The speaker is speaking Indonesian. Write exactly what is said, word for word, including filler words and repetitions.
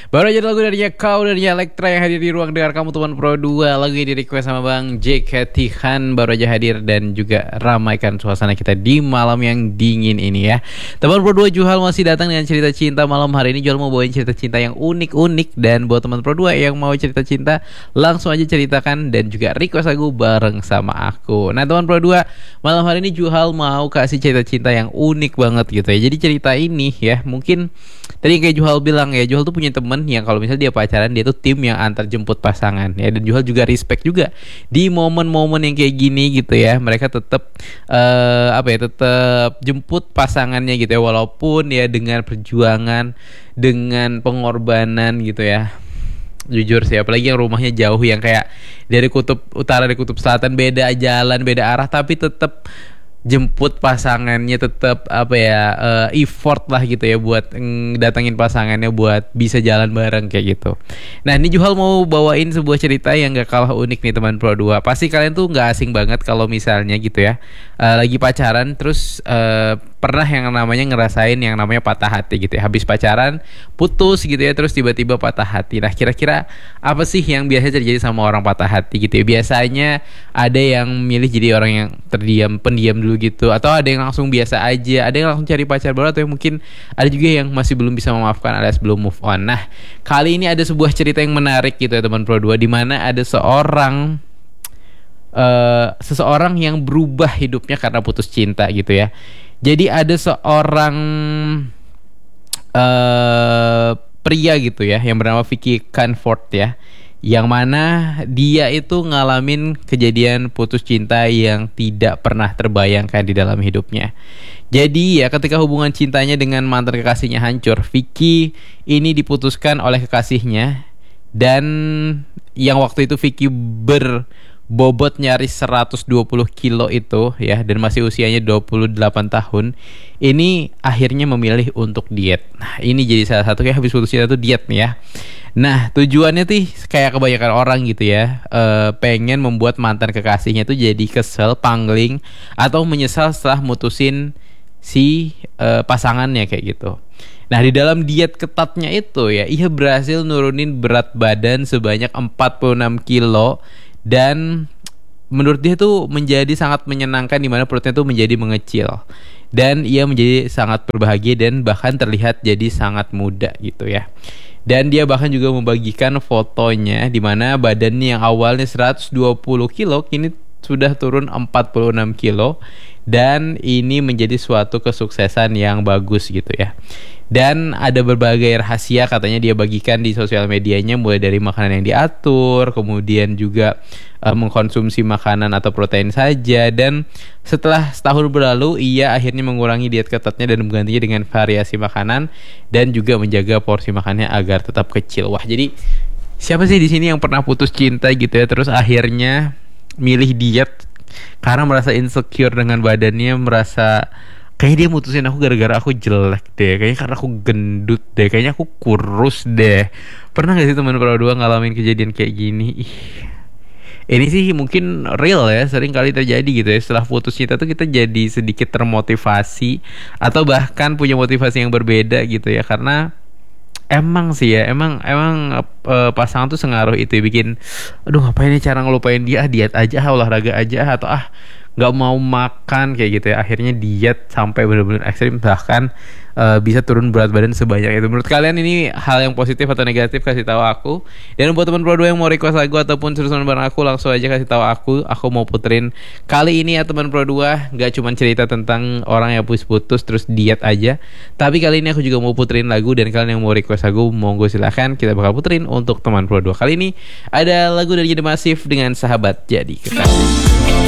Baru aja lagu dari Kau dari Elektra yang hadir di ruang dengar kamu teman Pro dua. Lagu ini di request sama Bang J K Tihan baru aja hadir dan juga ramaikan suasana kita di malam yang dingin ini ya. Teman Pro dua, Juhal masih datang dengan cerita cinta malam hari ini. Juhal mau bawain cerita cinta yang unik-unik, dan buat teman Pro dua yang mau cerita cinta langsung aja ceritakan dan juga request lagu bareng sama aku. Nah teman Pro dua, malam hari ini Juhal mau kasih cerita cinta yang unik banget gitu ya. Jadi cerita ini ya, mungkin tadi kayak Juhal bilang ya, Juhal tuh punya temen yang kalau misalnya dia pacaran, dia tuh tim yang antar jemput pasangan ya. Dan Juhal juga respect juga di momen-momen yang kayak gini gitu ya. Mereka tetap uh, apa ya, tetap jemput pasangannya gitu ya, walaupun ya dengan perjuangan, dengan pengorbanan gitu ya. Jujur sih, apalagi yang rumahnya jauh, yang kayak dari kutub utara dari kutub selatan, beda jalan, beda arah, tapi tetap jemput pasangannya, tetap apa ya, uh, effort lah gitu ya buat mm, datangin pasangannya buat bisa jalan bareng kayak gitu. Nah ini Juhal mau bawain sebuah cerita yang gak kalah unik nih teman Pro dua. Pasti kalian tuh gak asing banget kalau misalnya gitu ya, uh, lagi pacaran terus uh, pernah yang namanya ngerasain yang namanya patah hati gitu ya. Habis pacaran putus gitu ya, terus tiba-tiba patah hati. Nah kira-kira apa sih yang biasa terjadi sama orang patah hati gitu ya? Biasanya ada yang milih jadi orang yang terdiam, pendiam dulu gitu, atau ada yang langsung biasa aja, ada yang langsung cari pacar baru, atau yang mungkin ada juga yang masih belum bisa memaafkan alias belum move on. Nah kali ini ada sebuah cerita yang menarik gitu ya teman Pro dua, di mana ada seorang uh, seseorang yang berubah hidupnya karena putus cinta gitu ya. Jadi ada seorang uh, pria gitu ya yang bernama Vicky Canford ya, yang mana dia itu ngalamin kejadian putus cinta yang tidak pernah terbayangkan di dalam hidupnya. Jadi ya ketika hubungan cintanya dengan mantan kekasihnya hancur, Vicky ini diputuskan oleh kekasihnya, dan yang waktu itu Vicky berbobot nyaris seratus dua puluh kilo itu ya, dan masih usianya dua puluh delapan tahun, ini akhirnya memilih untuk diet. Nah ini jadi salah satu kayak habis putus cinta tuh diet nih ya. Nah tujuannya tuh kayak kebanyakan orang gitu ya, e, pengen membuat mantan kekasihnya tuh jadi kesel, pangling, atau menyesal setelah mutusin si e, pasangannya kayak gitu. Nah di dalam diet ketatnya itu ya, ia berhasil nurunin berat badan sebanyak empat puluh enam kilo, dan menurut dia tuh menjadi sangat menyenangkan, dimana perutnya tuh menjadi mengecil, dan ia menjadi sangat berbahagia dan bahkan terlihat jadi sangat muda gitu ya. Dan dia bahkan juga membagikan fotonya di mana badannya yang awalnya seratus dua puluh kilo kini sudah turun empat puluh enam kilo, dan ini menjadi suatu kesuksesan yang bagus gitu ya. Dan ada berbagai rahasia katanya dia bagikan di sosial medianya, mulai dari makanan yang diatur, kemudian juga uh, mengkonsumsi makanan atau protein saja. Dan setelah setahun berlalu, ia akhirnya mengurangi diet ketatnya dan menggantinya dengan variasi makanan, dan juga menjaga porsi makannya agar tetap kecil. Wah, jadi siapa sih di sini yang pernah putus cinta gitu ya, terus akhirnya milih diet karena merasa insecure dengan badannya, merasa kayaknya dia mutusin aku gara-gara aku jelek deh, kayaknya karena aku gendut deh, kayaknya aku kurus deh. Pernah gak sih teman Pro dua ngalamin kejadian kayak gini? Ih, ini sih mungkin real ya, sering kali terjadi gitu ya. Setelah putus cinta tuh kita jadi sedikit termotivasi, atau bahkan punya motivasi yang berbeda gitu ya. Karena emang sih ya, emang emang e, pasangan tuh sengaruh itu ya, bikin aduh ngapain nih cara ngelupain dia, ah, diet aja, ah, olahraga aja, atau ah nggak mau makan kayak gitu ya. Akhirnya diet sampai benar-benar ekstrim, bahkan uh, bisa turun berat badan sebanyak itu. Menurut kalian ini hal yang positif atau negatif? Kasih tahu aku. Dan buat teman Pro dua yang mau request lagu ataupun seru-seruan bareng aku, langsung aja kasih tahu aku. Aku mau puterin kali ini ya teman Pro dua, nggak cuma cerita tentang orang yang putus-putus terus diet aja, tapi kali ini aku juga mau puterin lagu. Dan kalian yang mau request lagu, monggo silahkan, kita bakal puterin untuk teman Pro dua. Kali ini ada lagu dari The Massive dengan Sahabat Jadi Kekasih.